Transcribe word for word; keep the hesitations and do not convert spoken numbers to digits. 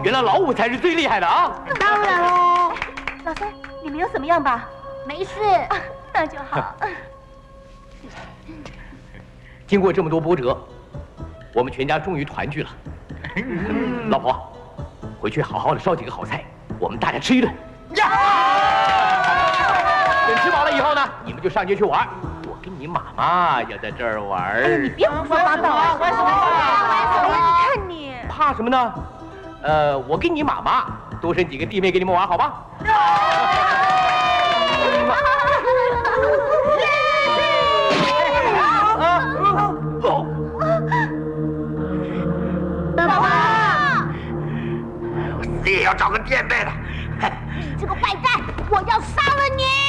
原来老五才是最厉害的啊！ 当然喽。 老三，你没有怎么样吧？ 没事， 啊，那就好。 经过这么多波折，我们全家终于团聚了。老婆，回去好好的烧几个好菜，我们大家吃一顿。呀！等吃饱了以后呢，你们就上街去玩。我跟你妈妈要在这儿玩。 哎，你别胡说八道啊！ 玩什么玩？ 哎，你看你， 怕什么呢？呃，我跟你妈妈多生几个弟妹给你们玩，好吧？ 爸爸， 我死也要找个垫背的。 你这个坏蛋，我要杀了你！